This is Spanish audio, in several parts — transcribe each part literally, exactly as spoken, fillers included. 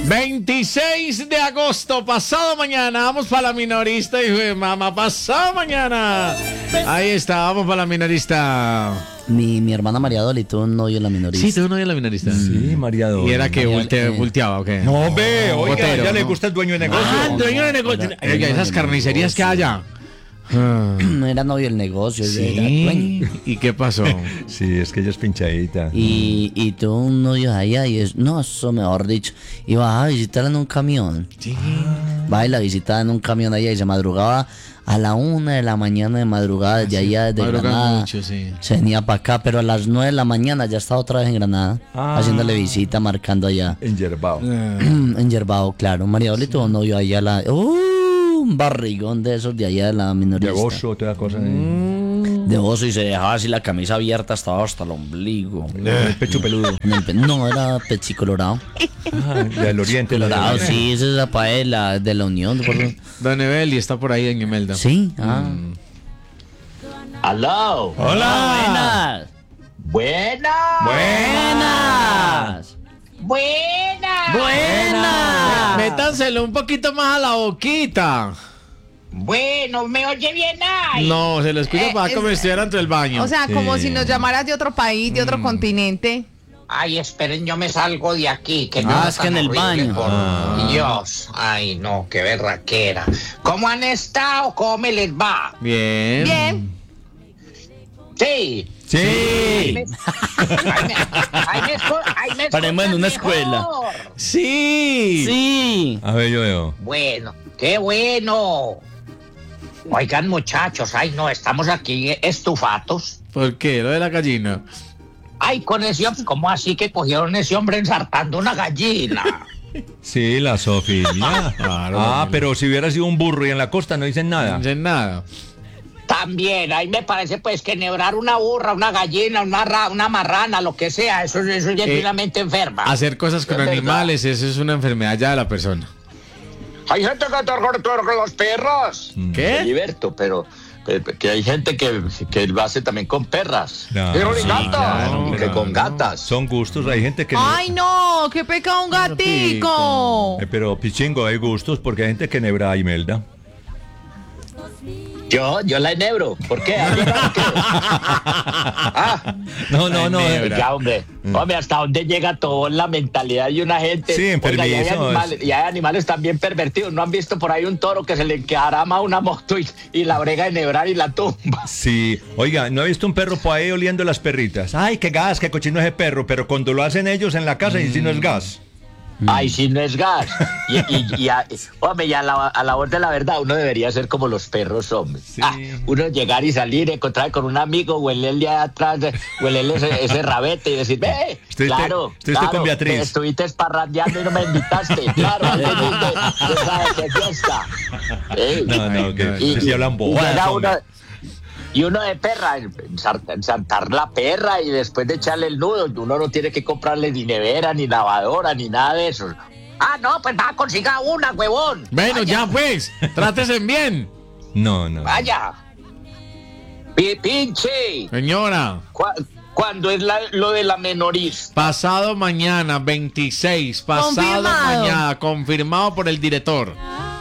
veintiséis de agosto, pasado mañana, vamos para la minorista, hijo de mamá, pasado mañana. Ahí está, vamos para la minorista. Mi, mi hermana María Dolly tuvo un novio en la minorista. Sí, tuvo un novio en la minorista. Sí, María Dolly. ¿Y era que María- volte- eh, volteaba o qué? No, ve, oiga, Botero, ya le ¿no? gusta el dueño de negocio. Ah, dueño de negocio. Era- Oiga, era esas dueño de carnicerías que negocio. haya. Ah, No era novio del negocio, era sí. dueño. ¿Y qué pasó? Sí, es que ella es pinchadita. Y, y tuvo un novio allá y es, no, eso mejor dicho, iba a visitarla en un camión. Sí. Va y la visitaba en un camión allá y se madrugaba a la una de la mañana de madrugada desde allá, desde Madrugan Granada. mucho, sí. Se venía para acá, pero a las nueve de la mañana ya estaba otra vez en Granada, Ah. haciéndole visita, marcando allá. Enyerbao. En Yerbao, claro. María Dolly tuvo un novio allá, la, uh, un barrigón de esos de allá de la De minorista. gozo, toda cosa. De oso y se dejaba así la camisa abierta hasta, hasta el ombligo. El pecho peludo. En el pe- no, era pechicolorado. Ah, del oriente. la Colorado, del- sí, esa es la paella de la Unión. por- Don Evel, y está por ahí en Imelda. Sí, ah. ¡Aló! Hola. ¡Buena! Buenas. ¡Buena! Buenas. Métanselo un poquito más a la boquita. Bueno, ¿me oye bien ahí? No, se lo escucha Eh, para es- como si estuviera dentro del baño. O sea, como Sí. si nos llamaras de otro país, de otro continente. Ay, esperen, yo me salgo de aquí. Que Ah, no es que en el baño. Por Ah. Dios. Ay, no, qué berraquera. ¿Cómo han estado? ¿Cómo me les va? Bien. Bien. Sí. Sí. Ahí me, ahí me, ahí me esco- ahí me Paremos en escuchan una escuela. mejor. Sí. Sí. A ver, yo veo. Bueno, qué bueno. Oigan, muchachos, ay, no, estamos aquí estufados. ¿Por qué? Lo de la gallina. Ay, con ese hombre, ¿cómo así que cogieron ese hombre ensartando una gallina? Sí, la Sofía. Claro. Ah, pero si hubiera sido un burro y en la costa no dicen No nada. sé nada. También, ahí me parece pues que nebrar una burra, una gallina, una, ra- una marrana, lo que sea, eso, eso ya es Eh, plenamente enferma. Hacer cosas con Es verdad. animales, eso es una enfermedad ya de la persona. Hay gente que te con los perros. ¿Qué? Liberto, pero, pero que hay gente que, que lo hace también con perras. Claro, pero ni sí, gatas, claro, y que claro. con gatas. Son gustos, hay gente que no. Ay, no, qué pecado un gatico. Eh, pero pichingo, hay gustos porque hay gente que nebra a Imelda. Yo, yo la enebro. ¿Por qué? ¿A mí no? ¿Qué? Ah, No, no, no. Enebra. ya, hombre. Hombre, ¿hasta dónde llega todo en la mentalidad de una gente? Sí, Oiga, y hay, enfermizo, animales, y hay animales también pervertidos. ¿No han visto por ahí un toro que se le encarama a una moto y, y la brega de enebrar y la tumba? Sí, oiga, ¿no he visto un perro por ahí oliendo las perritas? Ay, qué gas, qué cochino ese perro, pero cuando lo hacen ellos en la casa y si no es gas. Ay, si no es gas. Y, y, y a, hombre, y a la, a la voz de la verdad, uno debería ser como los perros, hombre. Sí. Ah, uno llegar y salir, encontrar con un amigo, huelerle atrás, huelerle ese, ese rabete y decir, ve, Estuviste- claro, estuviste claro, con Beatriz. te estuviste esparrandeando y no me invitaste. Claro, antes de, de, de, de fiesta. Ey, No, no, que Y- que si hablan y bobadas, llega hombre. uno- y uno de perra, ensar- ensartar la perra y después de echarle el nudo, uno no tiene que comprarle ni nevera, ni lavadora, ni nada de eso. Ah, no, pues va, consiga una, huevón. Bueno, Vaya, ya pues, trátesen bien. No, no. Vaya. Pi- Pinche. Señora, ¿Cuá- ¿Cuándo es la- lo de la menorista? pasado mañana, veintiséis, pasado Confirmado. mañana, confirmado por el director.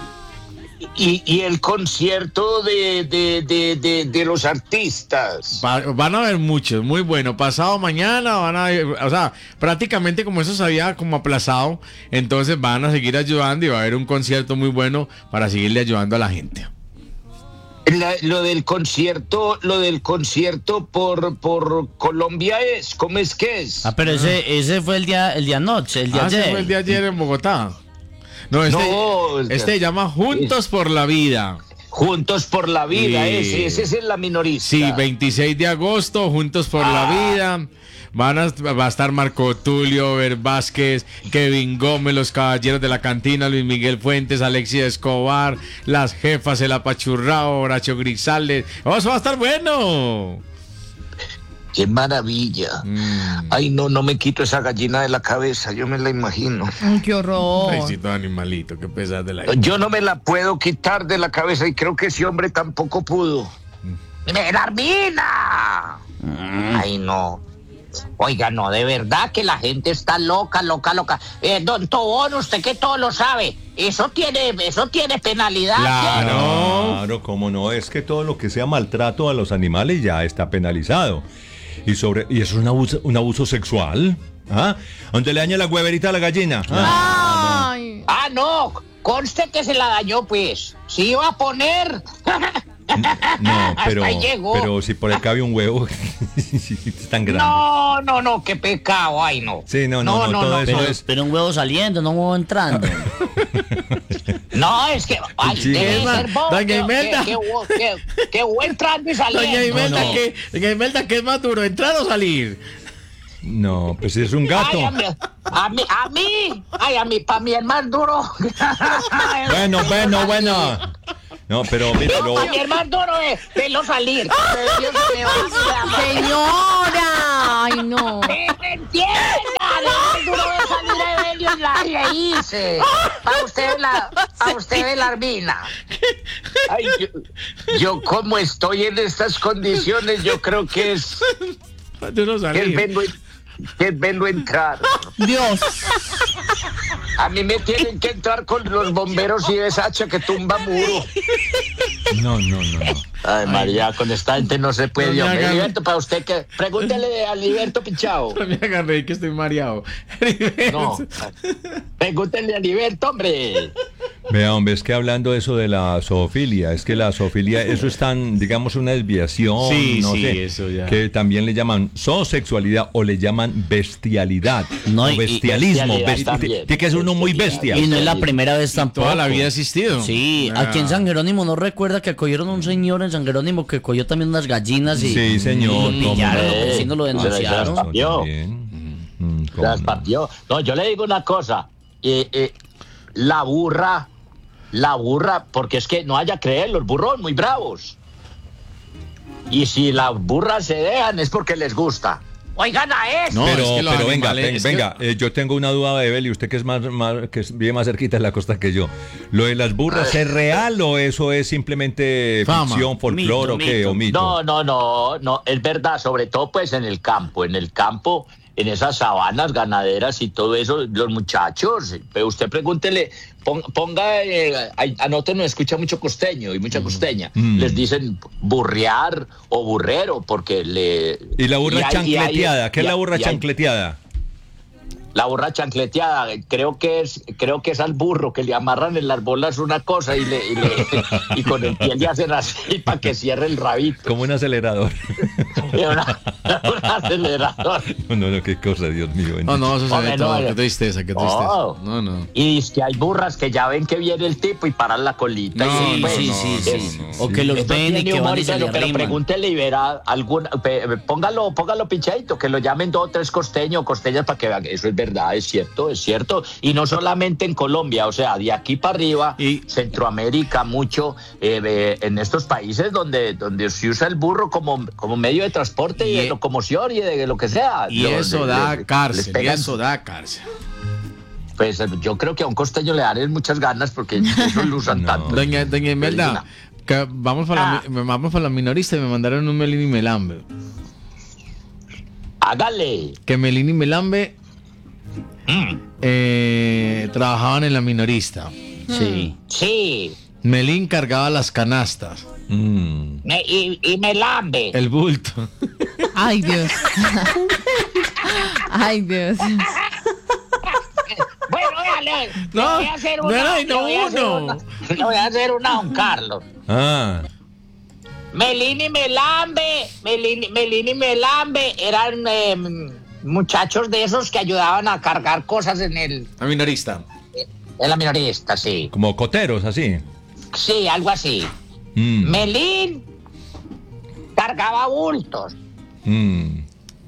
Y, y el concierto de, de, de, de, de los artistas. Va- van a haber muchos, muy bueno. Pasado mañana van a haber, o sea, prácticamente como eso se había como aplazado, entonces van a seguir ayudando y va a haber un concierto muy bueno para seguirle ayudando a la gente. La- lo del concierto, lo del concierto por, por Colombia es, ¿cómo es que es? Ah, pero ese, ese fue el día, el día anoche, el día Ah, ese ayer. fue el de ayer en Bogotá. No, este, No, el- este se llama Juntos por la Vida. Juntos por la vida, Sí. ese, ese es la minorista. Sí, veintiséis de agosto, Juntos por la Ah. Vida. Van a, va a estar Marco Tulio, Ver Vázquez, Kevin Gómez, los Caballeros de la Cantina, Luis Miguel Fuentes, Alexis Escobar, Las Jefas, El Apachurrao, Horacio Grisales. ¡Oh, eso va a estar bueno! Qué maravilla. Mm. Ay, no, no me quito esa gallina de la cabeza, yo me la imagino. Ay, qué horror. Ay, sí, todo animalito, qué pesar de la... Yo no me la puedo quitar de la cabeza y creo que ese hombre tampoco pudo. ¡Melarmina! Ay, no. Oiga, no, de verdad que la gente está loca, loca, loca. Eh, don Tobón, usted que todo lo sabe, eso tiene, eso tiene penalidad. Claro. Claro, claro, cómo no, es que todo lo que sea maltrato a los animales ya está penalizado. Y sobre y eso es un abuso, un abuso sexual. ¿Ah? Donde le daña la hueverita a la gallina. ¿Ah? Ay. Ah, no, conste que se la dañó, pues. Si iba a poner... No, pero, Hasta ahí llegó. pero si por acá había un huevo es tan grande. No, no, no, qué pecado, ay, no. Sí, no, no, no, todo eso Pero, es. pero un huevo saliendo, no un huevo entrando. No, es que, ay, Sí. debe Es más, ser vos, doña que- Imelda. que- que bu- que- que buen trando y saliendo. Doña Imelda, No, no. que, doña Imelda, ¿qué es más duro, entrar o salir? No, pues es un gato. Ay, a mí, a mí, a mí, ay, a mí, para mí es más duro. Bueno, bueno, bueno. No, pero mira, lo, Para mí es más duro es verlo salir. Dios me va a- Señora. Ay, no. ¡Que se entienda! ¡No es duro de salir de Belio en la reírse! Para usted, la, para usted, la Arbina. Ay, yo, yo como estoy en estas condiciones, yo creo que es, Más duro que es, salir. verlo, que es verlo entrar. Dios. A mí me tienen que entrar con los bomberos y esa hacha que tumba muro. no, no, no, no. Ay, María, con esta gente no se puede. No me Hombre, hagan- Heriberto, para usted que... Pregúntele a Heriberto Pichao. No me hagan reír que estoy mareado. No. Pregúntele a Heriberto, hombre. Vea, hombre, es que hablando de eso de la zoofilia, es que la zoofilia, eso es tan, digamos, una desviación, Sí, no sí, sé, eso ya. que también le llaman zoosexualidad o le llaman bestialidad, No, o y- y bestialismo, bestialidad besti- también. tiene que ser uno muy bestia. Y no es la primera vez tampoco. Toda la vida ha existido. Sí, Ah. aquí en San Jerónimo no recuerda que acogieron a un señor en San Jerónimo que cogió también unas gallinas y, Sí, señor, y cómo pillaron, no. los vecinos lo Sí, denunciaron. sí, sí. Yo. También. Mm, cómo Las no. partió. No, yo le digo una cosa. eh, eh, la burra, la burra, porque es que no haya creer, los burros muy bravos. Y si las burras se dejan es porque les gusta. Oigan a eso. No, pero, es que los pero venga, animales- ven- es que- venga, eh, yo tengo una duda de Beli, usted que es más, más que es- vive más cerquita de la costa que yo. ¿Lo de las burras es real o eso es simplemente Fama. ficción, folclore o Mito, qué? mito. O mito? No, no, no, no, es verdad, sobre todo pues en el campo, en el campo, en esas sabanas ganaderas y todo eso, los muchachos, pero usted pregúntele, pon- ponga, eh, ay, anote, no escucha mucho costeño y mucha costeña, Mm. les dicen burrear o burrero, porque le... ¿Y la burra y hay- y hay- chancleteada? ¿Qué es y la hay- burra y hay- chancleteada? La burra chancleteada, creo que es, creo que es al burro que le amarran en las bolas una cosa y le, y, le- y con el pie le hacen así para que cierre el rabito. Como un acelerador. Y una- un acelerador. no, no, no, qué cosa, Dios mío. No, no, eso se Hombre, ve no, todo. eh. Qué tristeza, qué tristeza. Oh. No, no. Y es que hay burras que ya ven que viene el tipo y paran la colita. No, y Sí, pues, sí, no, sí, no, sí. no, O que los esto ven y tiene que humor van y y se todo, le pero arriman. pregúntele y verá alguna, pe- póngalo, póngalo pinchadito, que lo llamen dos o tres costeños o costeñas para que vean que eso es verdad, es cierto, es cierto. Y no solamente en Colombia, o sea, de aquí para arriba, Y- Centroamérica, mucho, eh, eh, en estos países donde, donde se usa el burro como, como medio de transporte y, Y de e- locomoción y de lo que sea. Y Lo- eso le- da le- cárcel, les y pegan- eso da cárcel. Pues eh, yo creo que a un costeño le dan muchas ganas porque eso lo usan No. tanto. Doña, doña Imelda, que vamos para Ah. la, mi- vamos para la minorista y me mandaron un Melín y Melambe. Hágale. Que Melín y Melambe eh, trabajaban en la minorista. Sí. Sí. Melín cargaba las canastas, Mm. Me- y, y me lambe. el bulto. Ay, Dios. Ay, Dios. Bueno, dale. No, le voy a hacer no una. era le voy a hacer uno. una- Le voy a hacer una a don Carlos. Ah, Melín y Melambe, Melín, Melín y Melambe eran eh, muchachos de esos que ayudaban a cargar cosas en el La minorista. en la minorista, sí. como coteros, así. Sí, algo así. Mm. Melín cargaba bultos. Mm.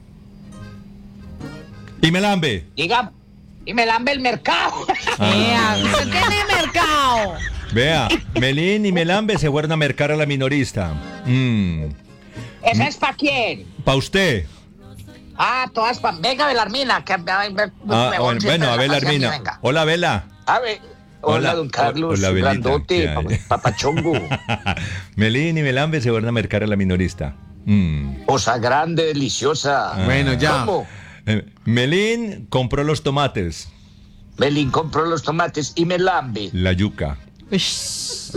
Y Melambe. Diga, y Melambe el mercado. Ea, usted tiene mercado. Vea, Melín y Melambe se fueron a mercar a la minorista. Mm. ¿Esa es para quién? Pa' usted. Ah, todas para... Venga, Belarmina. Que, Ah, bueno, bueno, a ver, Armina. Venga. Hola, Vela. A ver. Hola, Hola, don Carlos. hola, Belita. Grandote, Ya, ya. papachongo. Melín y Melambe se fueron a mercar a la minorista. Mm. Cosa grande, deliciosa. Bueno, ya. ¿Cómo? Eh, Melín compró los tomates, Melín compró los tomates y me lambe. la yuca. Ush.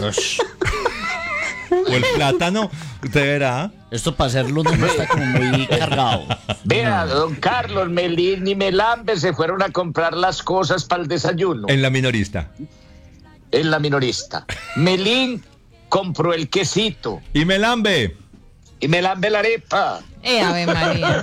O el plátano, usted verá. Esto para hacerlo no está como muy cargado. Vea, don Carlos, Melín y Melambe se fueron a comprar las cosas para el desayuno En la minorista. en la minorista. Melín compró el quesito Y Melambe. y Melambe la arepa. Eh, Ave María.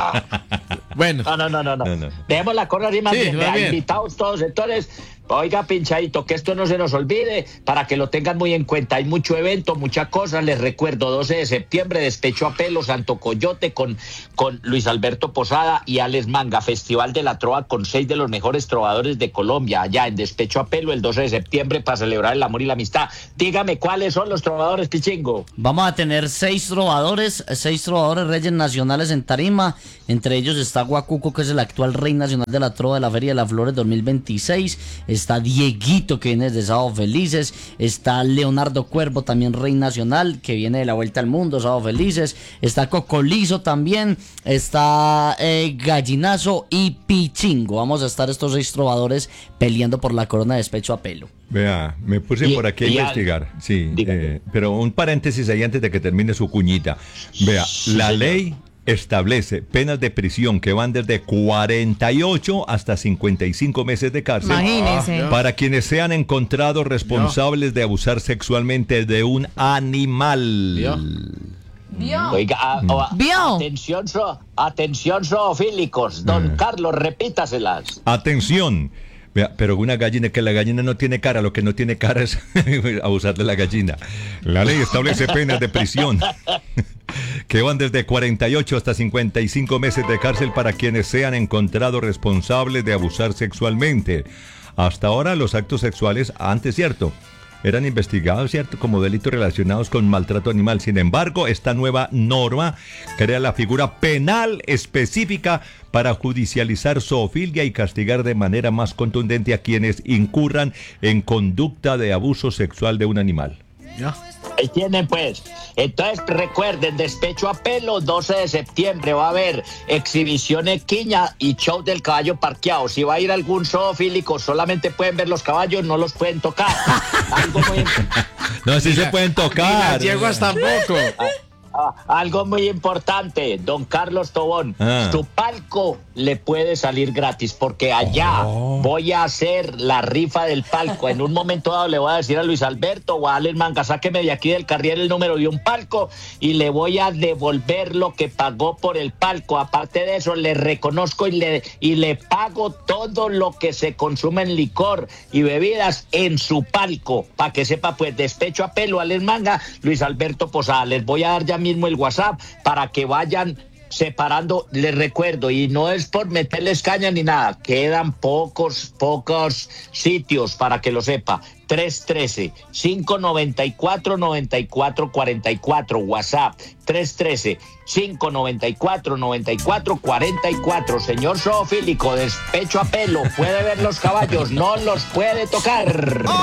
Bueno, No, no, no, no, no. No, no. Dejemos la cosa así más Sí, bien. va Vea, bien. invitados todos. Entonces, oiga, pinchadito, que esto no se nos olvide para que lo tengan muy en cuenta. Hay mucho evento, muchas cosas. Les recuerdo, doce de septiembre, Despecho a Pelo, Santo Coyote con, con Luis Alberto Posada y Alex Manga. Festival de la Trova con seis de los mejores trovadores de Colombia. Allá en Despecho a Pelo, el doce de septiembre, para celebrar el amor y la amistad. Dígame, ¿cuáles son los trovadores, Pichingo? Vamos a tener seis trovadores, seis trovadores reyes nacionales en tarima. Entre ellos está Guacuco, que es el actual rey nacional de la trova de la Feria de las Flores dos mil veintiséis. Está Dieguito, que viene de Sábado Felices. Está Leonardo Cuervo, también rey nacional, que viene de la Vuelta al Mundo, Sábado Felices. Está Cocolizo también. Está eh, Gallinazo y Pichingo. Vamos a estar estos seis trovadores peleando por la corona de Despecho a Pelo. Vea, me puse Y- por aquí a y al- investigar. Sí, Dígame. eh, pero un paréntesis ahí antes de que termine su cuñita. Vea, la ley establece penas de prisión que van desde cuarenta y ocho hasta cincuenta y cinco meses de cárcel. Imagínese. Ah, Para quienes sean encontrados responsables de abusar sexualmente de un animal. ¿Vio? ¿Vio? Oiga, a- a- ¿Vio? atención, so- atención, zoofílicos. Don Mm. Carlos, repítaselas. Atención. Vea, pero una gallina, que la gallina no tiene cara, lo que no tiene cara es abusar de la gallina. La ley establece penas de prisión que van desde cuarenta y ocho hasta cincuenta y cinco meses de cárcel para quienes sean encontrados responsables de abusar sexualmente. Hasta ahora los actos sexuales, antes cierto, eran investigados, ¿cierto?, como delitos relacionados con maltrato animal. Sin embargo, esta nueva norma crea la figura penal específica para judicializar zoofilia y castigar de manera más contundente a quienes incurran en conducta de abuso sexual de un animal. ya. Ahí tienen pues. Entonces recuerden, Despecho a Pelo, doce de septiembre va a haber exhibición equina y show del caballo parqueado. Si va a ir algún zoofílico, solamente pueden ver los caballos, no los pueden tocar. Algo muy, No, sí se pueden tocar. Llego hasta poco. ah, algo muy importante, don Carlos Tobón, Ah. su palco le puede salir gratis porque allá Oh. voy a hacer la rifa del palco. En un momento dado le voy a decir a Luis Alberto o a Alex Manga, sáqueme de aquí del carriel el número de un palco y le voy a devolver lo que pagó por el palco. Aparte de eso, le reconozco y le, y le pago todo lo que se consume en licor y bebidas en su palco. Para que sepa, pues, Despecho a Pelo, Alex Manga, Luis Alberto Posada. Les voy a dar ya mismo el WhatsApp para que vayan separando. Les recuerdo, y no es por meterles caña ni nada, quedan pocos, pocos sitios para que lo sepa. tres uno tres, cinco nueve cuatro, nueve cuatro cuatro cuatro, WhatsApp tres uno tres, cinco nueve cuatro, nueve cuatro cuatro cuatro. Señor zoofílico, Despecho a Pelo, puede ver los caballos, no los puede tocar.